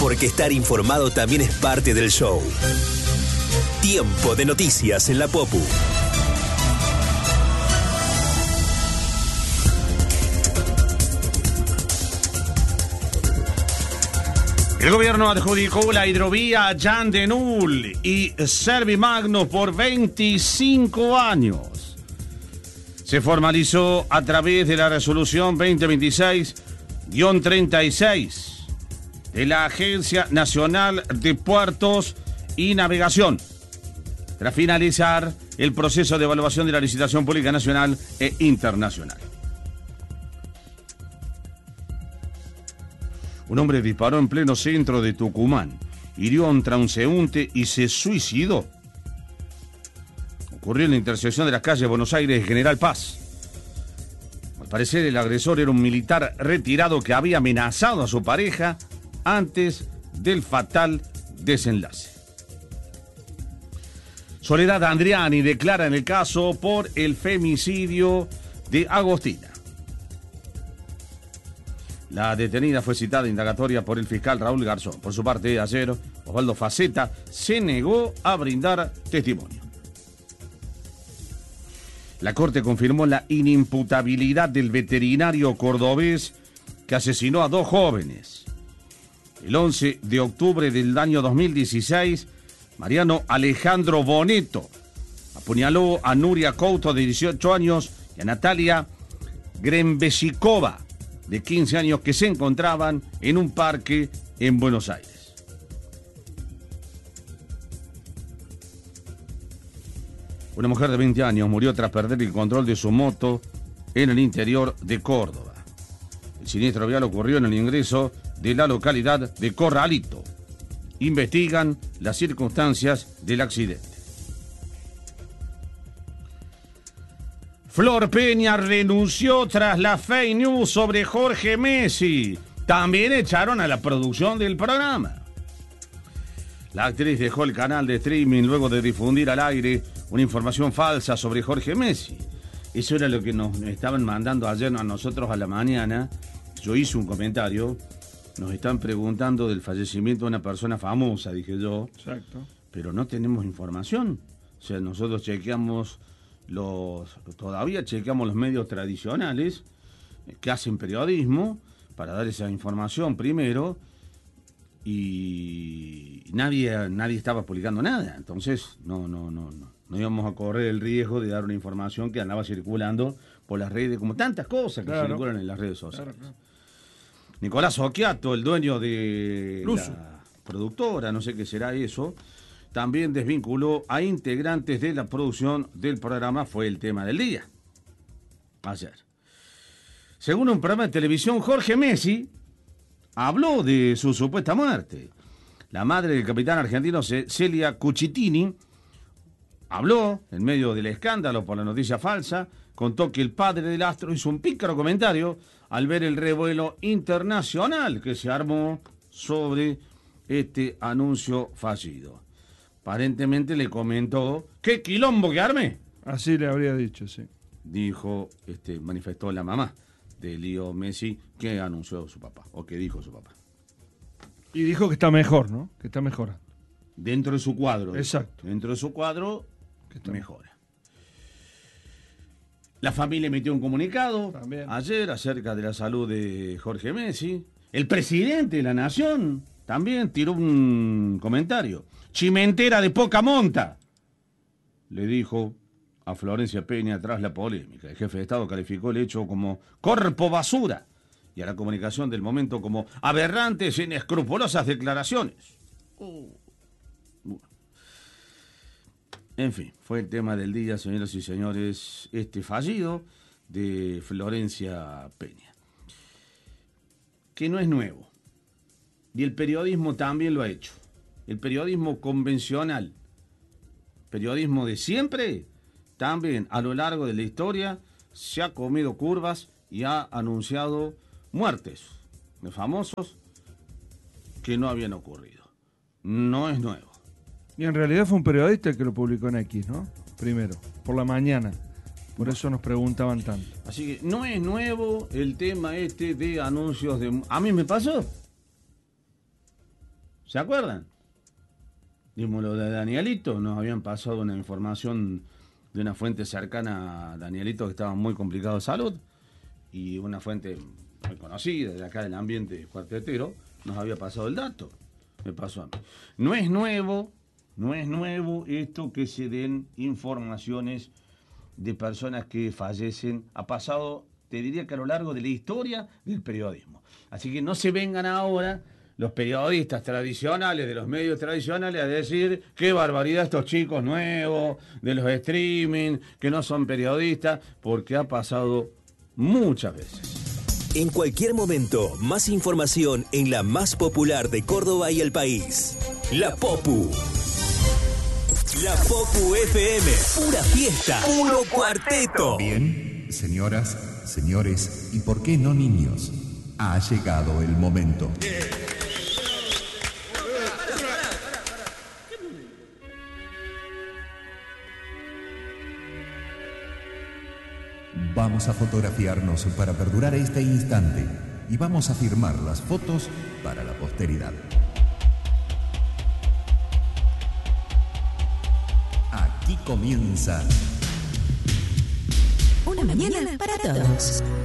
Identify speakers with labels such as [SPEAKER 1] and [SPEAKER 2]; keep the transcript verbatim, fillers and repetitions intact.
[SPEAKER 1] Porque estar informado también es parte del show. Tiempo de noticias en la Popu.
[SPEAKER 2] El gobierno adjudicó la hidrovía Jan de Nul y Servimagno por veinticinco años. Se formalizó a través de la resolución veinte veintiséis guión treinta y seis de la Agencia Nacional de Puertos y Navegación, tras finalizar el proceso de evaluación de la licitación pública nacional e internacional. Un hombre disparó en pleno centro de Tucumán, hirió a un transeúnte y se suicidó. Ocurrió en la intersección de las calles Buenos Aires y General Paz. Al parecer, el agresor era un militar retirado que había amenazado a su pareja antes del fatal desenlace. Soledad Andriani declara en el caso por el femicidio de Agostina. La detenida fue citada indagatoria por el fiscal Raúl Garzón. Por su parte, ayer, Osvaldo Faceta se negó a brindar testimonio. La Corte confirmó la inimputabilidad del veterinario cordobés que asesinó a dos jóvenes. El once de octubre del año dos mil dieciséis, Mariano Alejandro Boneto apuñaló a Nuria Couto, de dieciocho años, y a Natalia Grembeshikova, de quince años, que se encontraban en un parque en Buenos Aires. Una mujer de veinte años murió tras perder el control de su moto en el interior de Córdoba. El siniestro vial ocurrió en el ingreso de la localidad de Corralito. Investigan las circunstancias del accidente. Flor Peña renunció tras la fake news sobre Jorge Messi. También echaron a la producción del programa. La actriz dejó el canal de streaming luego de difundir al aire una información falsa sobre Jorge Messi. Eso era lo que nos estaban mandando ayer a nosotros a la mañana. Yo hice un comentario. Nos están preguntando del fallecimiento de una persona famosa, dije yo.
[SPEAKER 3] Exacto. Pero
[SPEAKER 2] no tenemos información. O sea, nosotros chequeamos los... Todavía chequeamos los medios tradicionales que hacen periodismo para dar esa información primero, y nadie, nadie estaba publicando nada. Entonces, no, no, no, no. No íbamos a correr el riesgo de dar una información que andaba circulando por las redes, como tantas cosas que claro. circulan en las redes sociales. Claro, claro. Nicolás Occhiato, el dueño de Luso. La productora, no sé qué será eso, también desvinculó a integrantes de la producción del programa. Fue el tema del día, ayer. Según un programa de televisión, Jorge Messi habló de su supuesta muerte. La madre del capitán argentino, Celia Cucitini, habló en medio del escándalo por la noticia falsa. Contó que el padre del astro hizo un pícaro comentario al ver el revuelo internacional que se armó sobre este anuncio fallido. Aparentemente le comentó: ¿qué quilombo que armé?
[SPEAKER 3] Así le habría dicho, sí.
[SPEAKER 2] Dijo, este, manifestó la mamá de Leo Messi, que anunció su papá, o que dijo su papá.
[SPEAKER 3] Y dijo que está mejor, ¿no? Que está mejorando.
[SPEAKER 2] Dentro de su cuadro.
[SPEAKER 3] Exacto.
[SPEAKER 2] Dentro de su cuadro, que está mejora. La familia emitió un comunicado también ayer acerca de la salud de Jorge Messi. El presidente de la Nación también tiró un comentario. Chimentera de poca monta, le dijo a Florencia Peña tras la polémica. El jefe de Estado calificó el hecho como corpo basura y a la comunicación del momento como aberrantes e inescrupulosas declaraciones. Uh. En fin, fue el tema del día, señoras y señores, este fallido de Florencia Peña, que no es nuevo, y el periodismo también lo ha hecho. El periodismo convencional, periodismo de siempre, también a lo largo de la historia se ha comido curvas y ha anunciado muertes de famosos que no habían ocurrido. No es nuevo.
[SPEAKER 3] Y en realidad fue un periodista el que lo publicó en X, ¿no? Primero, por la mañana. Por eso nos preguntaban tanto.
[SPEAKER 2] Así que no es nuevo el tema este de anuncios de... A mí me pasó. ¿Se acuerdan? Dimos lo de Danielito, nos habían pasado una información de una fuente cercana a Danielito que estaba muy complicado de salud, y una fuente muy conocida de acá del ambiente cuartetero nos había pasado el dato. Me pasó a mí. No es nuevo, no es nuevo esto que se den informaciones de personas que fallecen. Ha pasado, te diría que a lo largo de la historia del periodismo. Así que no se vengan ahora los periodistas tradicionales, de los medios tradicionales, a decir qué barbaridad estos chicos nuevos, de los streaming, que no son periodistas, porque ha pasado muchas veces.
[SPEAKER 1] En cualquier momento, más información en la más popular de Córdoba y el país. La Popu. La Popu F M. Pura fiesta. Puro cuarteto.
[SPEAKER 4] Bien, señoras, señores, y por qué no niños, ha llegado el momento. Vamos a fotografiarnos para perdurar este instante y vamos a firmar las fotos para la posteridad. Aquí comienza
[SPEAKER 5] Una mañana para todos.